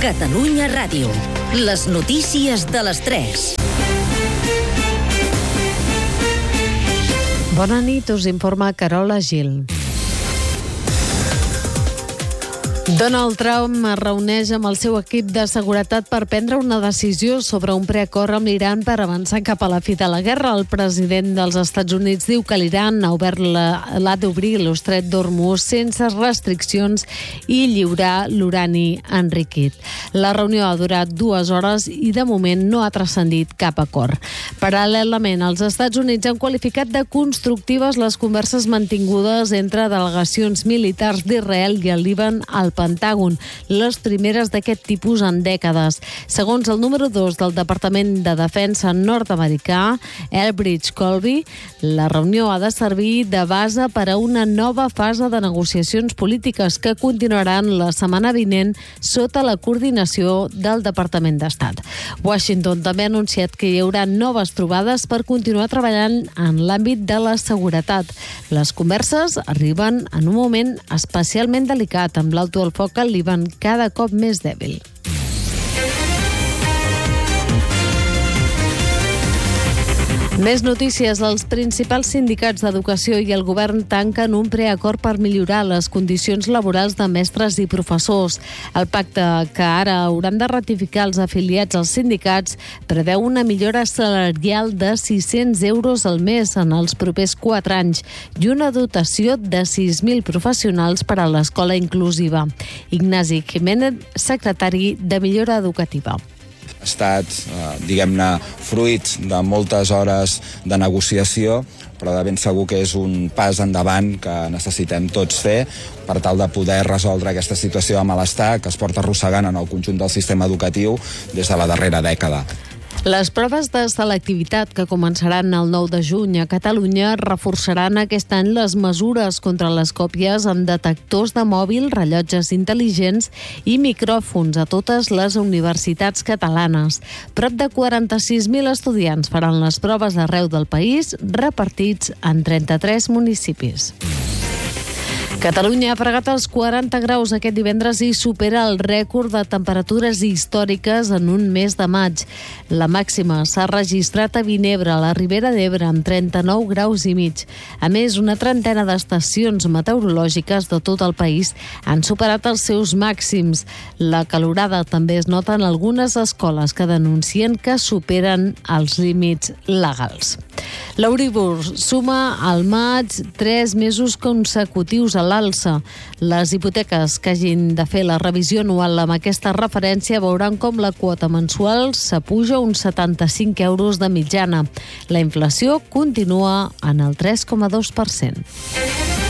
Catalunya Ràdio. Les notícies de les 3. Bona nit, us informa Carola Gil. Donald Trump es reuneix amb el seu equip de seguretat per prendre una decisió sobre un preacord amb l'Iran per avançar cap a la fi de la guerra. El president dels Estats Units diu que l'Iran l'ha d'obrir l'estret d'Hormuz sense restriccions i lliurar l'urani enriquit. La reunió ha durat 2 hores i de moment no ha transcendit cap acord. Paral·lelament, els Estats Units han qualificat de constructives les converses mantingudes entre delegacions militars d'Israel i el Líban al Pentàgon, les primeres d'aquest tipus en dècades. Segons el número 2 del Departament de Defensa nord-americà, Elbridge Colby, la reunió ha de servir de base per a una nova fase de negociacions polítiques que continuaran la setmana vinent sota la coordinació del Departament d'Estat. Washington també ha anunciat que hi haurà noves trobades per continuar treballant en l'àmbit de la seguretat. Les converses arriben en un moment especialment delicat, amb l'alto el foc al Líban cada cop més dèbil. Més notícies. Els principals sindicats d'educació i el govern tanquen un preacord per millorar les condicions laborals de mestres i professors. El pacte, que ara hauran de ratificar els afiliats als sindicats, preveu una millora salarial de 600 euros al mes en els propers 4 anys i una dotació de 6.000 professionals per a l'escola inclusiva. Ignasi Jiménez, secretari de Millora Educativa. Ha estat, diguem-ne, fruit de moltes hores de negociació, però de ben segur que és un pas endavant que necessitem tots fer per tal de poder resoldre aquesta situació de malestar que es porta arrossegant en el conjunt del sistema educatiu des de la darrera dècada. Les proves de selectivitat que començaran el 9 de juny a Catalunya reforçaran aquest any les mesures contra les còpies amb detectors de mòbil, rellotges intel·ligents i micròfons a totes les universitats catalanes. Prop de 46.000 estudiants faran les proves arreu del país, repartits en 33 municipis. Catalunya ha fregat els 40 graus aquest divendres i supera el rècord de temperatures històriques en un mes de maig. La màxima s'ha registrat a Vinebre, a la Ribera d'Ebre, amb 39 graus i mig. A més, una trentena d'estacions meteorològiques de tot el país han superat els seus màxims. La calorada també es nota en algunes escoles que denuncien que superen els límits legals. L'Euribor suma al maig 3 mesos consecutius a l'alça. Les hipoteques que hagin de fer la revisió anual amb aquesta referència veuran com la quota mensual s'apuja uns 75 euros de mitjana. La inflació continua en el 3,2%.